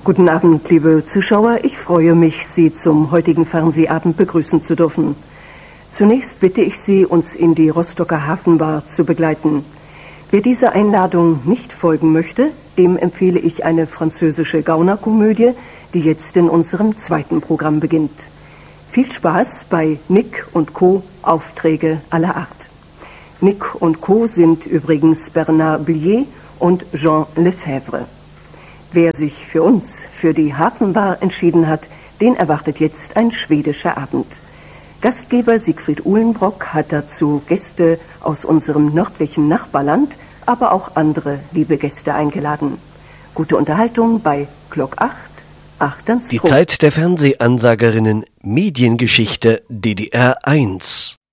Guten Abend, liebe Zuschauer. Ich freue mich, Sie zum heutigen Fernsehabend begrüßen zu dürfen. Zunächst bitte ich Sie, uns in die Rostocker Hafenbar zu begleiten. Wer dieser Einladung nicht folgen möchte, dem empfehle ich eine französische Gaunerkomödie, die jetzt in unserem zweiten Programm beginnt. Viel Spaß bei Nick und Co. Aufträge aller Art. Nick und Co. sind übrigens Bernard Blier und Jean Lefebvre. Wer sich für uns, für die Hafenbar entschieden hat, den erwartet jetzt ein schwedischer Abend. Gastgeber Siegfried Uhlenbrock hat dazu Gäste aus unserem nördlichen Nachbarland, aber auch andere liebe Gäste eingeladen. Gute Unterhaltung bei Glock 8, 8 Die Zeit der Fernsehansagerinnen, Mediengeschichte DDR 1.